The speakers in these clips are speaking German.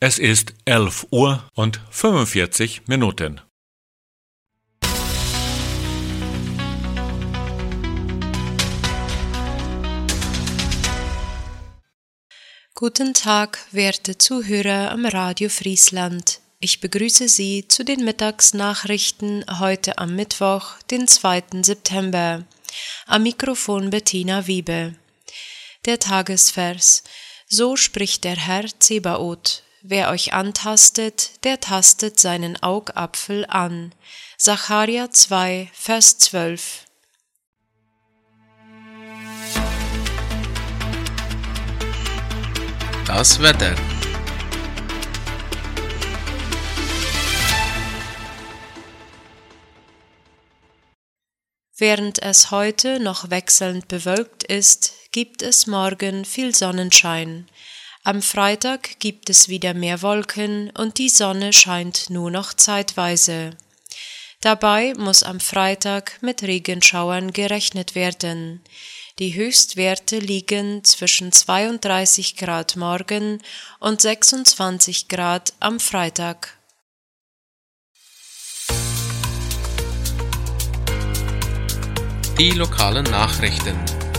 Es ist 11:45 Uhr. Guten Tag, werte Zuhörer am Radio Friesland. Ich begrüße Sie zu den Mittagsnachrichten heute am Mittwoch, den 2. September. Am Mikrofon Bettina Wiebe. Der Tagesvers: So spricht der Herr Zebaoth: Wer euch antastet, der tastet seinen Augapfel an. Sacharja 2, Vers 12. Das Wetter. Während es heute noch wechselnd bewölkt ist, gibt es morgen viel Sonnenschein. Am Freitag gibt es wieder mehr Wolken und die Sonne scheint nur noch zeitweise. Dabei muss am Freitag mit Regenschauern gerechnet werden. Die Höchstwerte liegen zwischen 32 Grad morgen und 26 Grad am Freitag. Die lokalen Nachrichten.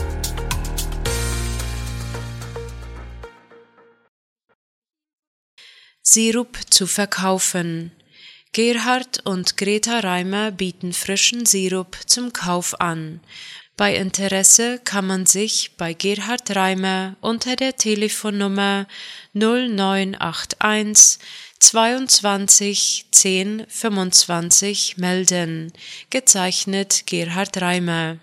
Sirup zu verkaufen. Gerhard und Greta Reimer bieten frischen Sirup zum Kauf an. Bei Interesse kann man sich bei Gerhard Reimer unter der Telefonnummer 0981 22 10 25 melden. Gezeichnet Gerhard Reimer.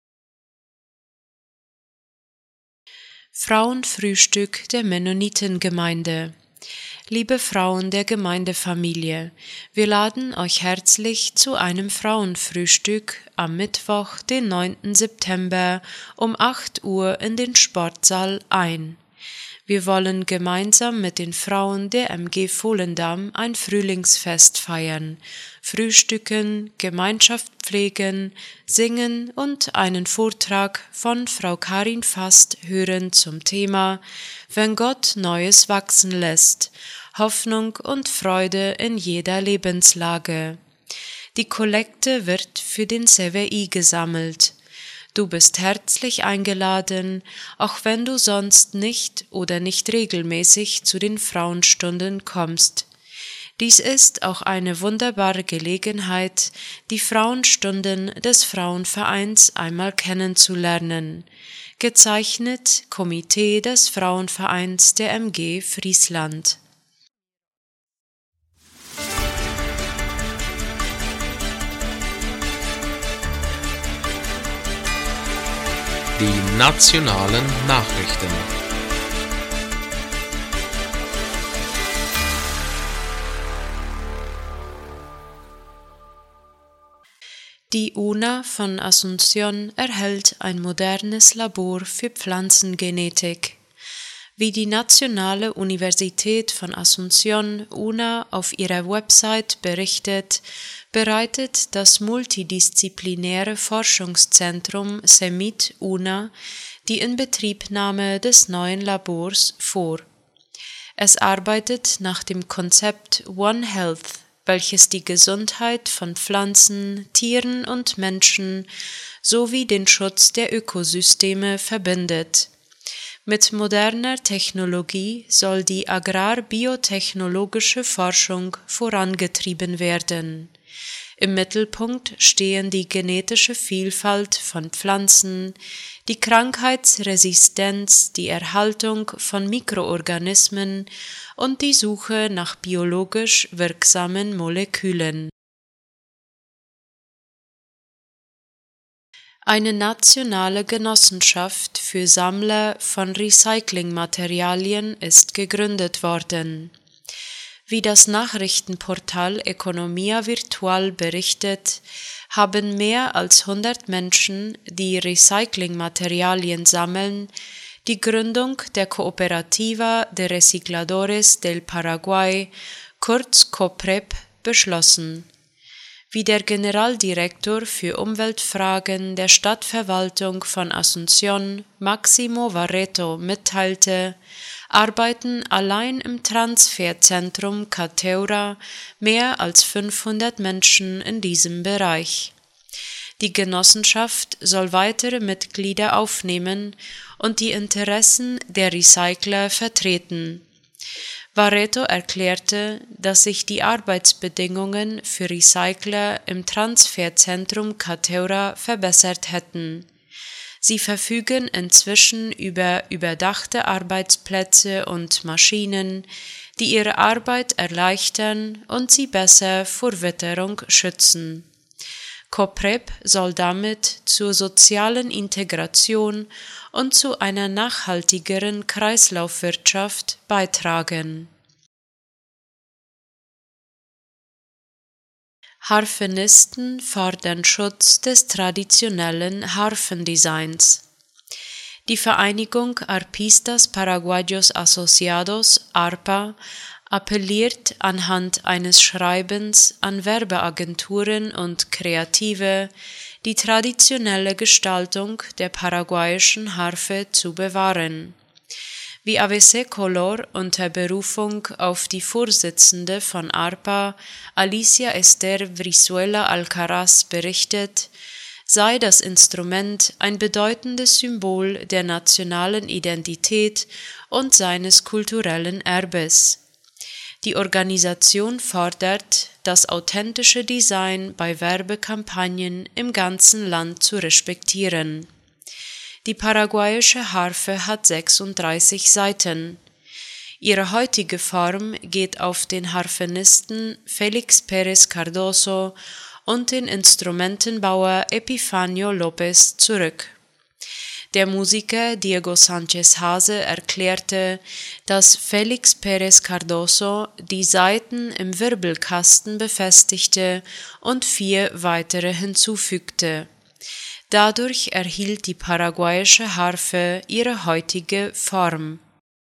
Frauenfrühstück der Mennonitengemeinde. Liebe Frauen der Gemeindefamilie, wir laden euch herzlich zu einem Frauenfrühstück am Mittwoch, den 9. September um 8 Uhr in den Sportsaal ein. Wir wollen gemeinsam mit den Frauen der MG Volendam ein Frühlingsfest feiern, frühstücken, Gemeinschaft pflegen, singen und einen Vortrag von Frau Karin Fast hören zum Thema »Wenn Gott Neues wachsen lässt – Hoffnung und Freude in jeder Lebenslage«. Die Kollekte wird für den CWI gesammelt. Du bist herzlich eingeladen, auch wenn du sonst nicht oder nicht regelmäßig zu den Frauenstunden kommst. Dies ist auch eine wunderbare Gelegenheit, die Frauenstunden des Frauenvereins einmal kennenzulernen. Gezeichnet Komitee des Frauenvereins der MG Friesland. Die nationalen Nachrichten. Die UNA von Asunción erhält ein modernes Labor für Pflanzengenetik. Wie die Nationale Universität von Asunción UNA auf ihrer Website berichtet, bereitet das multidisziplinäre Forschungszentrum CEMIT UNA die Inbetriebnahme des neuen Labors vor. Es arbeitet nach dem Konzept One Health, welches die Gesundheit von Pflanzen, Tieren und Menschen sowie den Schutz der Ökosysteme verbindet. Mit moderner Technologie soll die agrarbiotechnologische Forschung vorangetrieben werden. Im Mittelpunkt stehen die genetische Vielfalt von Pflanzen, die Krankheitsresistenz, die Erhaltung von Mikroorganismen und die Suche nach biologisch wirksamen Molekülen. Eine nationale Genossenschaft für Sammler von Recyclingmaterialien ist gegründet worden. Wie das Nachrichtenportal Economia Virtual berichtet, haben mehr als 100 Menschen, die Recyclingmaterialien sammeln, die Gründung der Cooperativa de Recicladores del Paraguay, kurz COPREP, beschlossen. Wie der Generaldirektor für Umweltfragen der Stadtverwaltung von Asunción, Máximo Barreto, mitteilte, arbeiten allein im Transferzentrum Cateura mehr als 500 Menschen in diesem Bereich. Die Genossenschaft soll weitere Mitglieder aufnehmen und die Interessen der Recycler vertreten. Barreto erklärte, dass sich die Arbeitsbedingungen für Recycler im Transferzentrum Cateura verbessert hätten. Sie verfügen inzwischen über überdachte Arbeitsplätze und Maschinen, die ihre Arbeit erleichtern und sie besser vor Witterung schützen. COPREP soll damit zur sozialen Integration und zu einer nachhaltigeren Kreislaufwirtschaft beitragen. Harfenisten fordern Schutz des traditionellen Harfendesigns. Die Vereinigung Arpistas Paraguayos Asociados, ARPA, appelliert anhand eines Schreibens an Werbeagenturen und Kreative, die traditionelle Gestaltung der paraguayischen Harfe zu bewahren. Wie ABC Color unter Berufung auf die Vorsitzende von ARPA, Alicia Esther Brizuela Alcaraz, berichtet, sei das Instrument ein bedeutendes Symbol der nationalen Identität und seines kulturellen Erbes. Die Organisation fordert, das authentische Design bei Werbekampagnen im ganzen Land zu respektieren. Die paraguayische Harfe hat 36 Saiten. Ihre heutige Form geht auf den Harfenisten Felix Pérez Cardoso und den Instrumentenbauer Epifanio López zurück. Der Musiker Diego Sánchez Hase erklärte, dass Felix Pérez Cardoso die Saiten im Wirbelkasten befestigte und 4 weitere hinzufügte. Dadurch erhielt die paraguayische Harfe ihre heutige Form.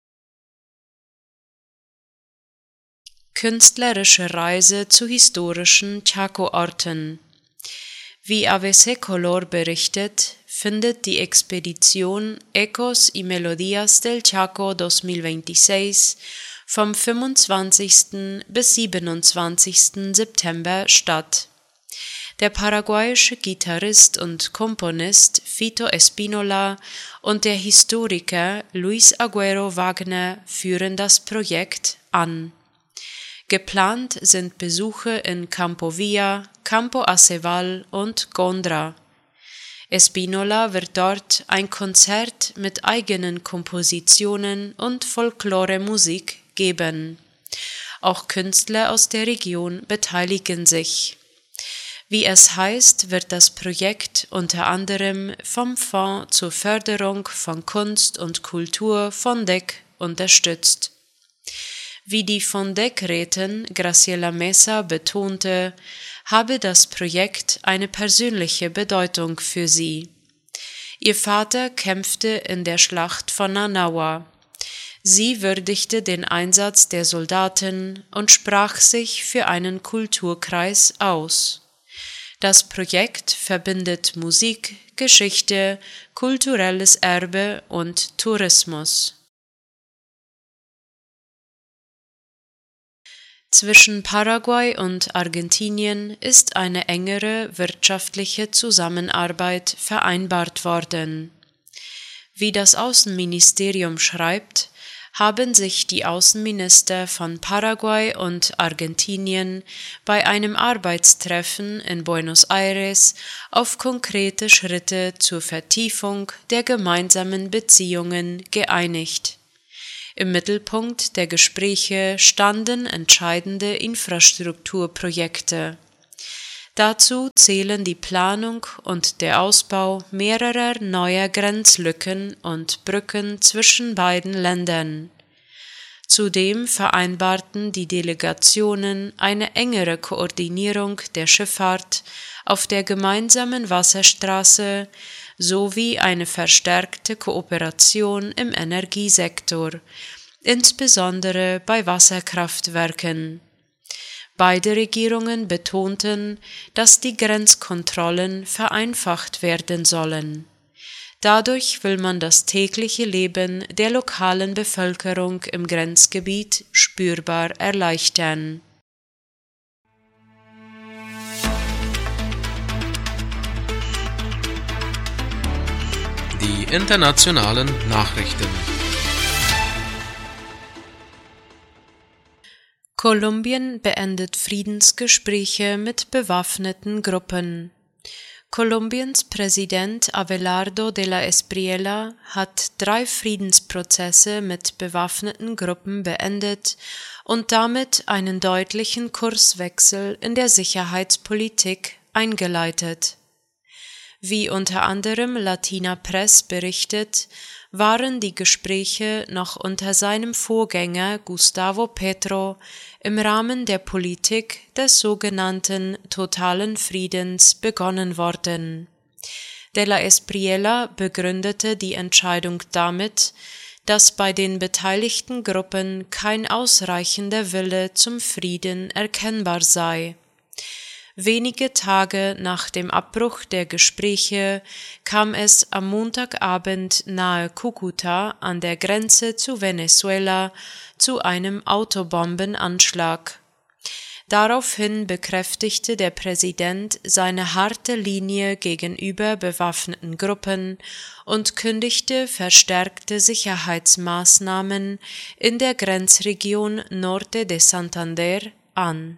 Künstlerische Reise zu historischen Chaco-Orten. Wie ABC Color berichtet, findet die Expedition Ecos y Melodías del Chaco 2026 vom 25. bis 27. September statt. Der paraguayische Gitarrist und Komponist Fito Espínola und der Historiker Luis Agüero Wagner führen das Projekt an. Geplant sind Besuche in Campo Villa, Campo Aceval und Gondra. Espínola wird dort ein Konzert mit eigenen Kompositionen und Folklore-Musik geben. Auch Künstler aus der Region beteiligen sich. Wie es heißt, wird das Projekt unter anderem vom Fonds zur Förderung von Kunst und Kultur FONDEC unterstützt. Wie die FONDEC-Rätin Graciela Mesa betonte, habe das Projekt eine persönliche Bedeutung für sie. Ihr Vater kämpfte in der Schlacht von Nanawa. Sie würdigte den Einsatz der Soldaten und sprach sich für einen Kulturkreis aus. Das Projekt verbindet Musik, Geschichte, kulturelles Erbe und Tourismus. Zwischen Paraguay und Argentinien ist eine engere wirtschaftliche Zusammenarbeit vereinbart worden. Wie das Außenministerium schreibt, haben sich die Außenminister von Paraguay und Argentinien bei einem Arbeitstreffen in Buenos Aires auf konkrete Schritte zur Vertiefung der gemeinsamen Beziehungen geeinigt. Im Mittelpunkt der Gespräche standen entscheidende Infrastrukturprojekte. Dazu zählen die Planung und der Ausbau mehrerer neuer Grenzlücken und Brücken zwischen beiden Ländern. Zudem vereinbarten die Delegationen eine engere Koordinierung der Schifffahrt auf der gemeinsamen Wasserstraße sowie eine verstärkte Kooperation im Energiesektor, insbesondere bei Wasserkraftwerken. Beide Regierungen betonten, dass die Grenzkontrollen vereinfacht werden sollen. Dadurch will man das tägliche Leben der lokalen Bevölkerung im Grenzgebiet spürbar erleichtern. Die internationalen Nachrichten. Kolumbien beendet Friedensgespräche mit bewaffneten Gruppen. Kolumbiens Präsident Abelardo de la Espriella hat 3 Friedensprozesse mit bewaffneten Gruppen beendet und damit einen deutlichen Kurswechsel in der Sicherheitspolitik eingeleitet. Wie unter anderem Latina Press berichtet, waren die Gespräche noch unter seinem Vorgänger Gustavo Petro im Rahmen der Politik des sogenannten totalen Friedens begonnen worden. De la Espriella begründete die Entscheidung damit, dass bei den beteiligten Gruppen kein ausreichender Wille zum Frieden erkennbar sei. Wenige Tage nach dem Abbruch der Gespräche kam es am Montagabend nahe Cúcuta an der Grenze zu Venezuela zu einem Autobombenanschlag. Daraufhin bekräftigte der Präsident seine harte Linie gegenüber bewaffneten Gruppen und kündigte verstärkte Sicherheitsmaßnahmen in der Grenzregion Norte de Santander an.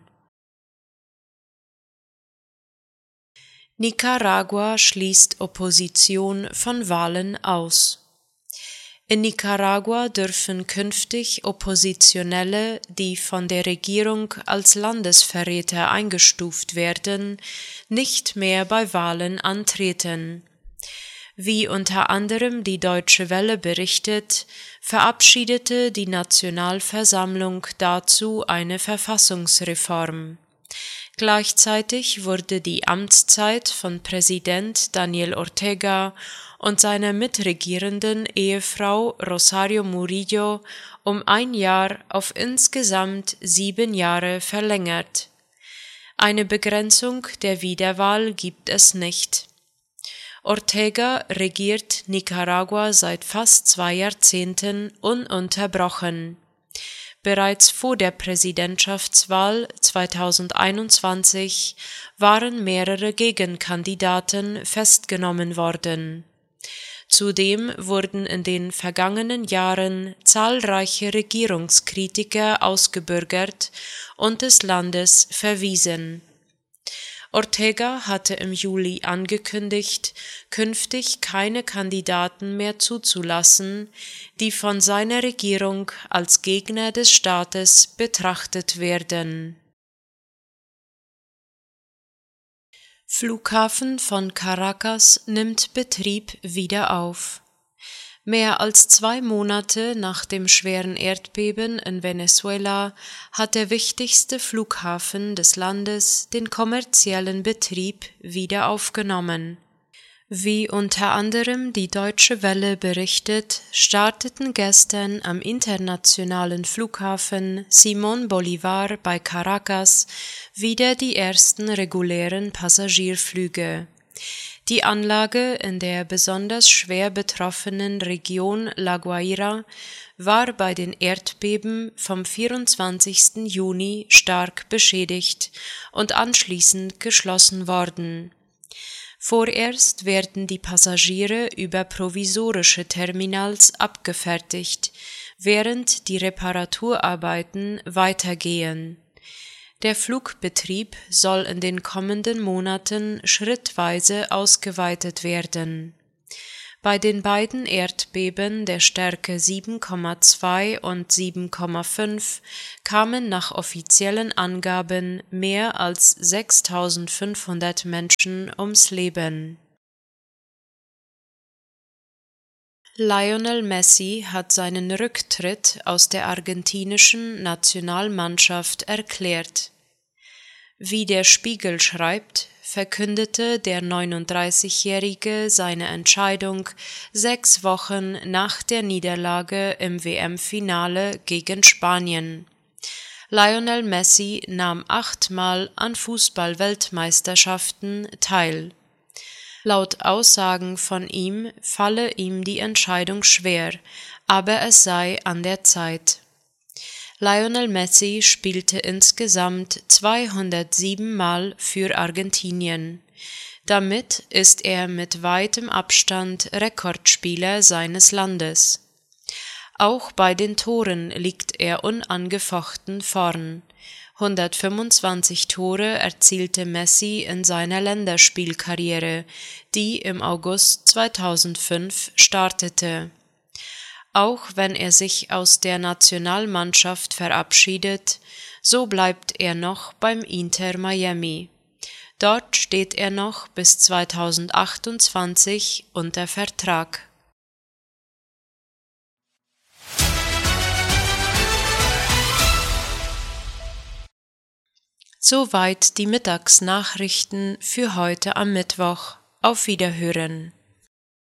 Nicaragua schließt Opposition von Wahlen aus. In Nicaragua dürfen künftig Oppositionelle, die von der Regierung als Landesverräter eingestuft werden, nicht mehr bei Wahlen antreten. Wie unter anderem die Deutsche Welle berichtet, verabschiedete die Nationalversammlung dazu eine Verfassungsreform. Gleichzeitig wurde die Amtszeit von Präsident Daniel Ortega und seiner mitregierenden Ehefrau Rosario Murillo um 1 Jahr auf insgesamt 7 Jahre verlängert. Eine Begrenzung der Wiederwahl gibt es nicht. Ortega regiert Nicaragua seit fast 2 Jahrzehnten ununterbrochen. Bereits vor der Präsidentschaftswahl 2021 waren mehrere Gegenkandidaten festgenommen worden. Zudem wurden in den vergangenen Jahren zahlreiche Regierungskritiker ausgebürgert und des Landes verwiesen. Ortega hatte im Juli angekündigt, künftig keine Kandidaten mehr zuzulassen, die von seiner Regierung als Gegner des Staates betrachtet werden. Flughafen von Caracas nimmt Betrieb wieder auf. Mehr als 2 Monate nach dem schweren Erdbeben in Venezuela hat der wichtigste Flughafen des Landes den kommerziellen Betrieb wieder aufgenommen. Wie unter anderem die Deutsche Welle berichtet, starteten gestern am internationalen Flughafen Simón Bolívar bei Caracas wieder die ersten regulären Passagierflüge. Die Anlage in der besonders schwer betroffenen Region La Guaira war bei den Erdbeben vom 24. Juni stark beschädigt und anschließend geschlossen worden. Vorerst werden die Passagiere über provisorische Terminals abgefertigt, während die Reparaturarbeiten weitergehen. Der Flugbetrieb soll in den kommenden Monaten schrittweise ausgeweitet werden. Bei den beiden Erdbeben der Stärke 7,2 und 7,5 kamen nach offiziellen Angaben mehr als 6.500 Menschen ums Leben. Lionel Messi hat seinen Rücktritt aus der argentinischen Nationalmannschaft erklärt. Wie der Spiegel schreibt, verkündete der 39-Jährige seine Entscheidung 6 Wochen nach der Niederlage im WM-Finale gegen Spanien. Lionel Messi nahm 8-mal an Fußball-Weltmeisterschaften teil. Laut Aussagen von ihm falle ihm die Entscheidung schwer, aber es sei an der Zeit. Lionel Messi spielte insgesamt 207 Mal für Argentinien. Damit ist er mit weitem Abstand Rekordspieler seines Landes. Auch bei den Toren liegt er unangefochten vorn. 125 Tore erzielte Messi in seiner Länderspielkarriere, die im August 2005 startete. Auch wenn er sich aus der Nationalmannschaft verabschiedet, so bleibt er noch beim Inter Miami. Dort steht er noch bis 2028 unter Vertrag. Soweit die Mittagsnachrichten für heute am Mittwoch. Auf Wiederhören.